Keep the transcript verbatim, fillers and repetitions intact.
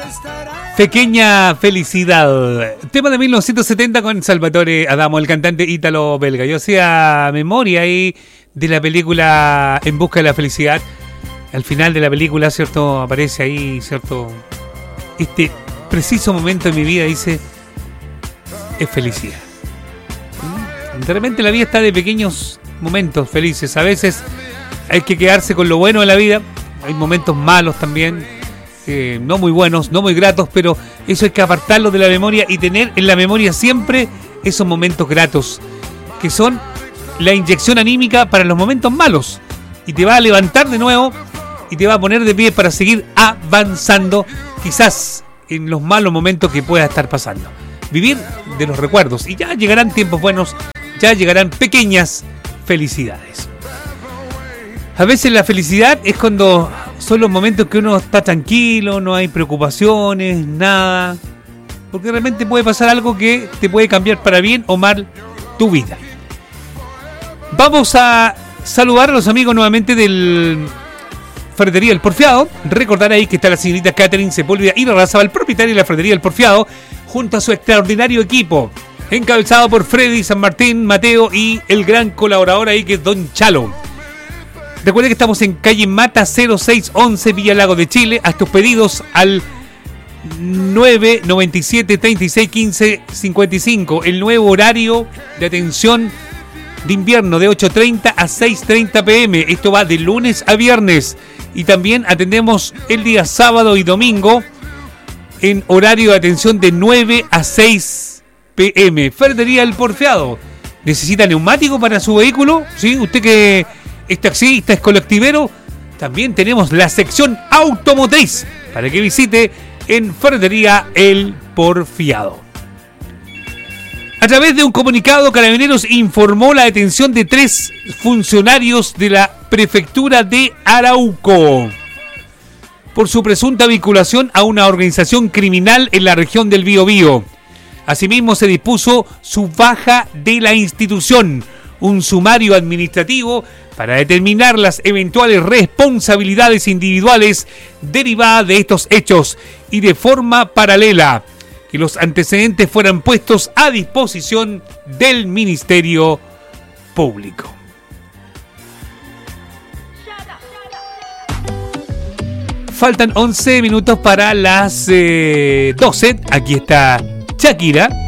Pequeña felicidad. Tema de mil novecientos setenta con Salvatore Adamo, el cantante ítalo-belga. Yo hacía memoria ahí de la película En busca de la felicidad. Al final de la película, ¿cierto? Aparece ahí, ¿cierto? Este preciso momento en mi vida, dice, es felicidad. De repente la vida está de pequeños momentos felices. A veces hay que quedarse con lo bueno de la vida. Hay momentos malos también, eh, no muy buenos, no muy gratos, pero eso hay que apartarlo de la memoria y tener en la memoria siempre esos momentos gratos, que son la inyección anímica para los momentos malos. Y te va a levantar de nuevo y te va a poner de pie para seguir avanzando, quizás en los malos momentos que pueda estar pasando. Vivir de los recuerdos, y ya llegarán tiempos buenos, ya llegarán pequeñas felicidades. A veces la felicidad es cuando son los momentos que uno está tranquilo, no hay preocupaciones, nada, porque realmente puede pasar algo que te puede cambiar para bien o mal tu vida. Vamos a saludar a los amigos nuevamente del Ferretería El Porfiado. Recordar ahí que está la señorita Catherine Sepúlveda y Larrazabal, propietaria de la Ferretería El Porfiado, junto a su extraordinario equipo, encabezado por Freddy, San Martín, Mateo y el gran colaborador ahí que es Don Chalo. Recuerden que estamos en calle Mata cero seis once, Villa Lago de Chile. Haz tus pedidos al nueve noventa y siete, treinta y seis, quince, cincuenta y cinco. El nuevo horario de atención de invierno de ocho treinta a seis treinta pm. Esto va de lunes a viernes. Y también atendemos el día sábado y domingo en horario de atención de nueve a seis pm. Ferretería El Porfiado. ¿Necesita neumático para su vehículo? ¿Sí? Usted que es taxista, es colectivero, también tenemos la sección automotriz para que visite en Ferretería El Porfiado. A través de un comunicado, Carabineros informó la detención de tres funcionarios de la prefectura de Arauco por su presunta vinculación a una organización criminal en la región del Biobío. Asimismo, se dispuso su baja de la institución, un sumario administrativo para determinar las eventuales responsabilidades individuales derivadas de estos hechos y de forma paralela, que los antecedentes fueran puestos a disposición del Ministerio Público. Faltan once minutos para las eh, doce. Aquí está Shakira.